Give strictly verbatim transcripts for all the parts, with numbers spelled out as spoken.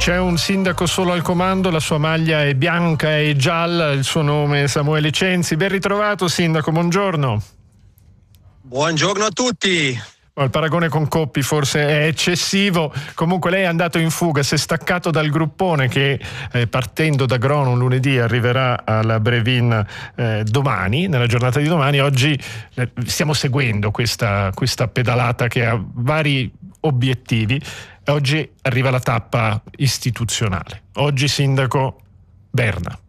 C'è un sindaco solo al comando, la sua maglia è bianca e gialla, il suo nome è Samuele Censi. Ben ritrovato sindaco, buongiorno. Buongiorno a tutti. Il paragone con Coppi forse è eccessivo, comunque lei è andato in fuga, si è staccato dal gruppone che eh, partendo da Grono lunedì arriverà alla Brevin eh, domani, nella giornata di domani. Oggi eh, stiamo seguendo questa, questa pedalata che ha vari obiettivi. Oggi arriva la tappa istituzionale. Oggi sindaco Berna.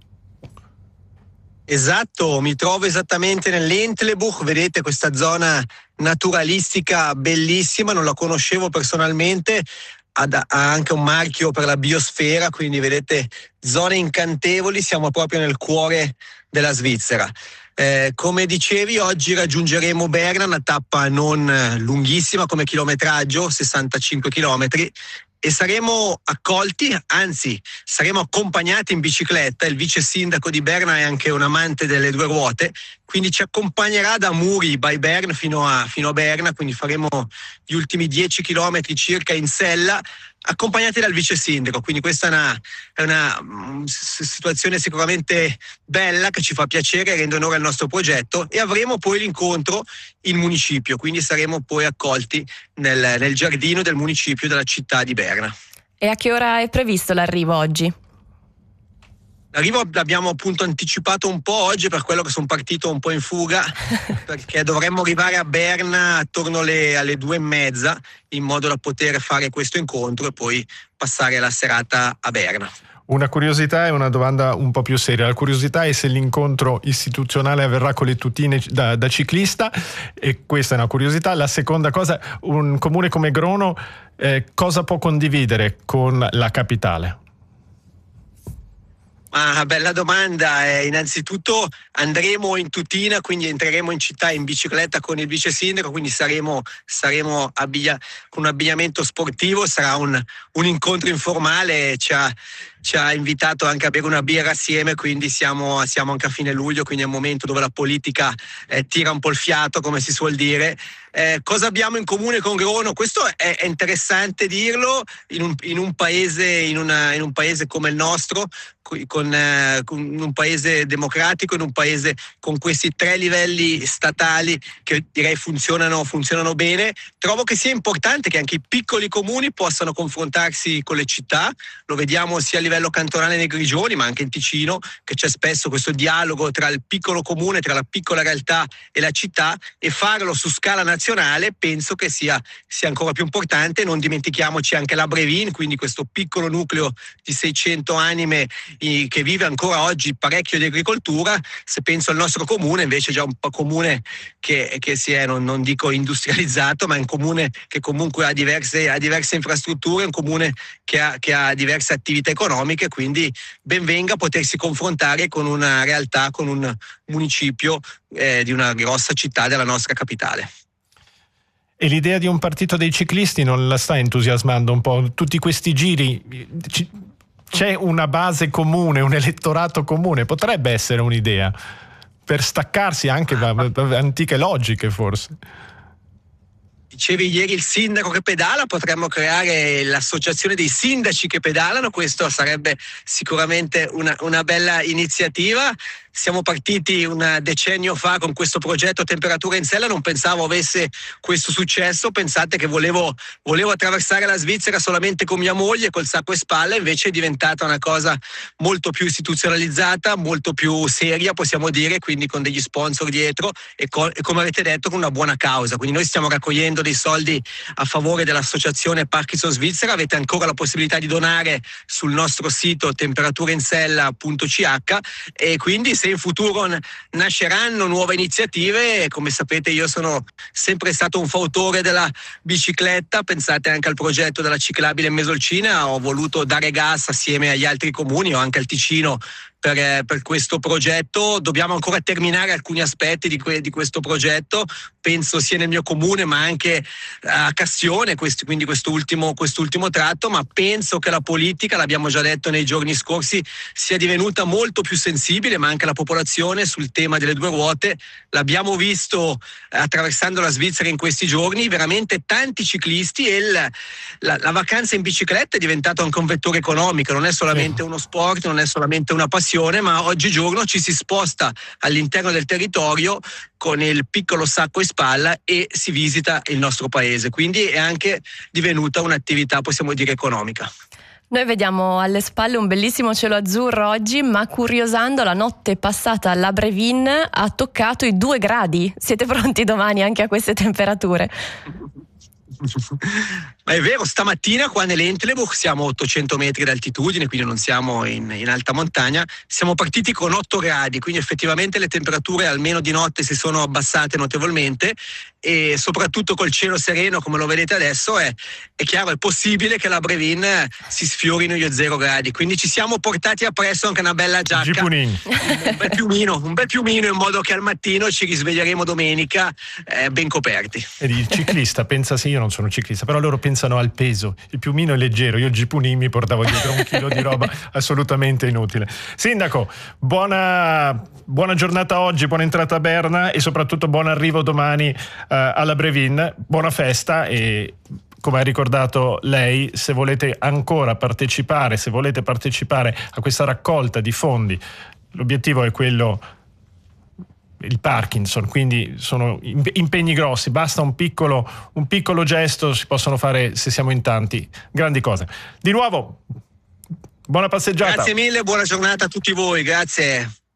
Esatto, mi trovo esattamente nell'Entlebuch, vedete questa zona naturalistica bellissima, non la conoscevo personalmente, ha anche un marchio per la biosfera, quindi vedete zone incantevoli, siamo proprio nel cuore della Svizzera. Eh, come dicevi, oggi raggiungeremo Berna, una tappa non lunghissima come chilometraggio, sessantacinque chilometri, e saremo accolti, anzi saremo accompagnati in bicicletta. Il vice sindaco di Berna è anche un amante delle due ruote, quindi ci accompagnerà da Muri by Bern fino a, fino a Berna, quindi faremo gli ultimi dieci chilometri circa in sella, accompagnati dal vice sindaco. Quindi questa è una, è una um, situazione sicuramente bella, che ci fa piacere, rende onore al nostro progetto, e avremo poi l'incontro in municipio, quindi saremo poi accolti nel, nel giardino del municipio della città di Berna. E a che ora è previsto l'arrivo oggi? L'arrivo l'abbiamo appunto anticipato un po' oggi, per quello che sono partito un po' in fuga, perché dovremmo arrivare a Berna attorno alle, alle due e mezza, in modo da poter fare questo incontro e poi passare la serata a Berna. Una curiosità e una domanda un po' più seria. La curiosità è se l'incontro istituzionale avverrà con le tutine da, da ciclista, e questa è una curiosità. La seconda cosa, un comune come Grono eh, cosa può condividere con la capitale? Ah, bella domanda. Eh, innanzitutto andremo in tutina, quindi entreremo in città in bicicletta con il vice sindaco, quindi saremo, saremo abbiglia- con un abbigliamento sportivo, sarà un, un incontro informale. Ci ha, ci ha invitato anche a bere una birra assieme, quindi siamo, siamo anche a fine luglio, quindi è un momento dove la politica eh, tira un po' il fiato, come si suol dire. Eh, cosa abbiamo in comune con Grono? Questo è, è interessante dirlo in un, in un paese, in, una, in un paese come il nostro, con, eh, con un paese democratico, in un paese con questi tre livelli statali che direi funzionano, funzionano bene. Trovo che sia importante che anche i piccoli comuni possano confrontarsi con le città. Lo vediamo sia a livello cantonale nei Grigioni, ma anche in Ticino, che c'è spesso questo dialogo tra il piccolo comune, tra la piccola realtà e la città, e farlo su scala nazionale penso che sia, sia ancora più importante. Non dimentichiamoci anche la Brevin, quindi questo piccolo nucleo di seicento anime che vive ancora oggi parecchio di agricoltura. Se penso al nostro comune, invece già un po' comune che, che si è, non, non dico industrializzato, ma è un comune che comunque ha diverse, ha diverse infrastrutture, un comune che ha, che ha diverse attività economiche, quindi ben venga potersi confrontare con una realtà, con un municipio eh, di una grossa città della nostra capitale. E l'idea di un partito dei ciclisti non la sta entusiasmando un po'? Tutti questi giri... Ci... C'è una base comune, un elettorato comune, potrebbe essere un'idea per staccarsi anche da, da antiche logiche, forse. Dicevi ieri il sindaco che pedala, potremmo creare l'associazione dei sindaci che pedalano, questo sarebbe sicuramente una, una bella iniziativa. Siamo partiti un decennio fa con questo progetto Temperatura in Sella, non pensavo avesse questo successo. Pensate che volevo, volevo attraversare la Svizzera solamente con mia moglie, col sacco in spalla, invece è diventata una cosa molto più istituzionalizzata, molto più seria, possiamo dire, quindi con degli sponsor dietro e, con, e come avete detto con una buona causa. Quindi noi stiamo raccogliendo dei soldi a favore dell'associazione Parkinson Svizzera. Avete ancora la possibilità di donare sul nostro sito temperaturinsella punto c h, e quindi se in futuro nasceranno nuove iniziative, come sapete io sono sempre stato un fautore della bicicletta. Pensate anche al progetto della ciclabile in Mesolcina, ho voluto dare gas assieme agli altri comuni, o anche al Ticino per, per questo progetto. Dobbiamo ancora terminare alcuni aspetti di, que, di questo progetto, penso sia nel mio comune ma anche a Castione, questi, quindi quest'ultimo, quest'ultimo tratto, ma penso che la politica, l'abbiamo già detto nei giorni scorsi, sia divenuta molto più sensibile, ma anche la popolazione, sul tema delle due ruote. L'abbiamo visto eh, attraversando la Svizzera in questi giorni, veramente tanti ciclisti, e il, la, la vacanza in bicicletta è diventato anche un vettore economico, non è solamente uno sport, non è solamente una passione, ma oggigiorno ci si sposta all'interno del territorio con il piccolo sacco in spalla e si visita il nostro paese, quindi è anche divenuta un'attività, possiamo dire, economica. Noi vediamo alle spalle un bellissimo cielo azzurro oggi, ma curiosando, la notte passata alla Brevin ha toccato i due gradi. Siete pronti domani anche a queste temperature? Ma è vero, stamattina qua nell'Entlebuch siamo a ottocento metri d'altitudine, quindi non siamo in, in alta montagna, siamo partiti con otto gradi, quindi effettivamente le temperature almeno di notte si sono abbassate notevolmente, e soprattutto col cielo sereno come lo vedete adesso è, è chiaro, è possibile che la Brevin si sfiorino gli zero gradi, quindi ci siamo portati appresso anche una bella giacca, un bel piumino, un bel piumino, in modo che al mattino ci risveglieremo domenica eh, ben coperti. Ed il ciclista pensa, sì, io non sono ciclista, però loro pensano al peso, il piumino è leggero, io il Gipunin mi portavo dietro un chilo di roba assolutamente inutile. Sindaco, buona, buona giornata oggi, buona entrata a Berna e soprattutto buon arrivo domani uh, alla Brevin, buona festa, e come ha ricordato lei, se volete ancora partecipare, se volete partecipare a questa raccolta di fondi, l'obiettivo è quello, il Parkinson, quindi sono impegni grossi, basta un piccolo, un piccolo gesto, si possono fare, se siamo in tanti, grandi cose. Di nuovo, buona passeggiata. Grazie mille, buona giornata a tutti voi, grazie.